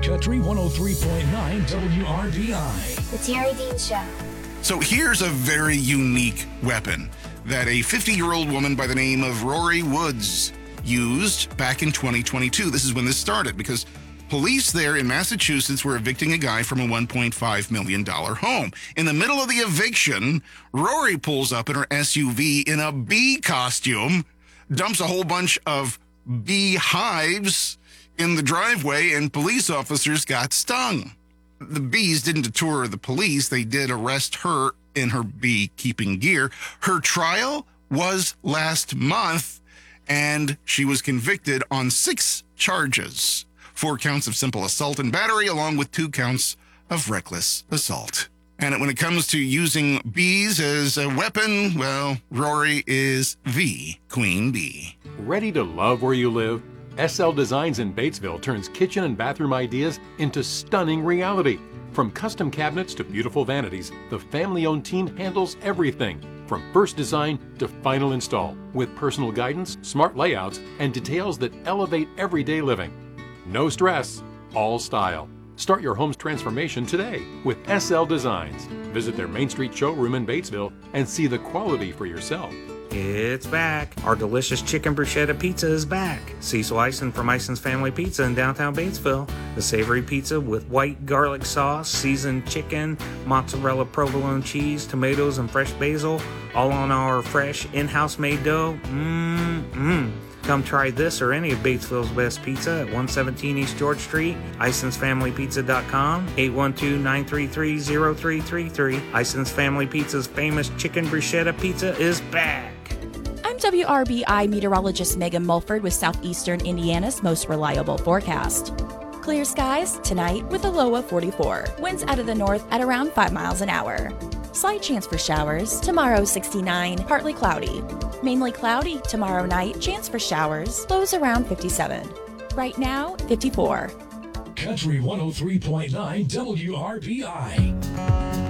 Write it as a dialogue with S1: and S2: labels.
S1: Country 103.9 WRBI.
S2: The Terry Dean Show.
S3: So here's a very unique weapon that a 50-year-old woman by the name of Rory Woods used back in 2022. This is when this started, because police there in Massachusetts were evicting a guy from a $1.5 million home. In the middle of the eviction, Rory pulls up in her SUV in a bee costume, dumps a whole bunch of beehives in the driveway, and police officers got stung. The bees didn't deter the police. They did arrest her in her beekeeping gear. Her trial was last month, and she was convicted on 6 charges, 4 counts of simple assault and battery, along with 2 counts of reckless assault. And when it comes to using bees as a weapon, well, Rory is the queen bee.
S4: Ready to love where you live? SL Designs in Batesville turns kitchen and bathroom ideas into stunning reality. From custom cabinets to beautiful vanities, the family-owned team handles everything, from first design to final install, with personal guidance, smart layouts, and details that elevate everyday living. No stress, all style. Start your home's transformation today with SL Designs. Visit their Main Street showroom in Batesville and see the quality for yourself.
S5: It's back. Our delicious chicken bruschetta pizza is back. Cecil Ison from Ison's Family Pizza in downtown Batesville. The savory pizza with white garlic sauce, seasoned chicken, mozzarella provolone cheese, tomatoes, and fresh basil, all on our fresh in-house made dough. Come try this or any of Batesville's best pizza at 117 East George Street, IsonsFamilyPizza.com, 812-933-0333. Ison's Family Pizza's famous chicken bruschetta pizza is back.
S6: I'm WRBI meteorologist Megan Mulford with Southeastern Indiana's most reliable forecast. Clear skies tonight with a low of 44. Winds out of the north at around 5 miles an hour. Slight chance for showers. Tomorrow 69, partly cloudy. Mainly cloudy tomorrow night. Chance for showers. Lows around 57. Right now, 54.
S1: Country 103.9 WRBI.